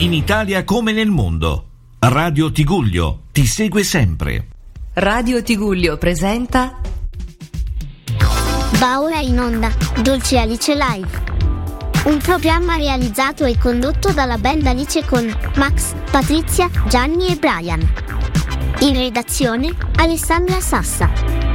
In Italia come nel mondo. Radio Tigullio ti segue sempre. Radio Tigullio presenta Va ora in onda Dolce Alice Live, un programma realizzato e condotto dalla band Alice con Max, Patrizia, Gianni e Brian. In redazione Alessandra Sassa.